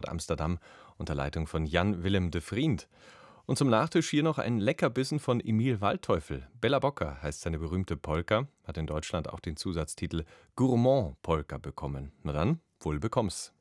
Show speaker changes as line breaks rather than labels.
Amsterdam unter Leitung von Jan Willem de Vriend. Und zum Nachtisch hier noch ein Leckerbissen von Emil Waldteufel. Bella Bocca heißt seine berühmte Polka, hat in Deutschland auch den Zusatztitel Gourmand Polka bekommen. Na dann, wohl bekomm's.